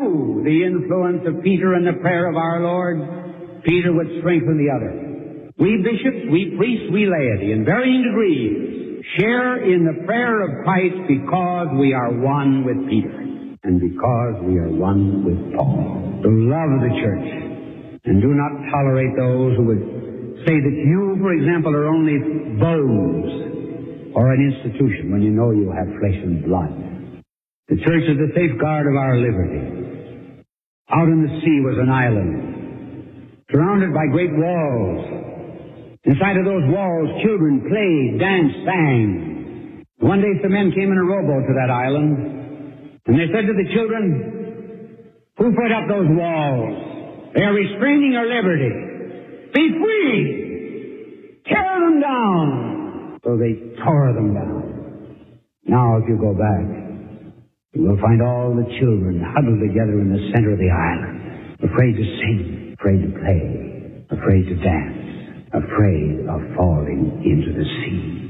knew the influence of Peter and the prayer of our Lord, Peter would strengthen the other. We bishops, we priests, we laity, in varying degrees, share in the prayer of Christ because we are one with Peter and because we are one with Paul. To love the church and do not tolerate those who would say that you, for example, are only bones or an institution when you know you have flesh and blood. The church is the safeguard of our liberty. Out in the sea was an island, surrounded by great walls. Inside of those walls, children played, danced, sang. One day some men came in a rowboat to that island, and they said to the children, "Who put up those walls? They are restraining your liberty. Be free! Tear them down!" So they tore them down. Now, if you go back, you will find all the children huddled together in the center of the island, afraid to sing, afraid to play, afraid to dance, afraid of falling into the sea.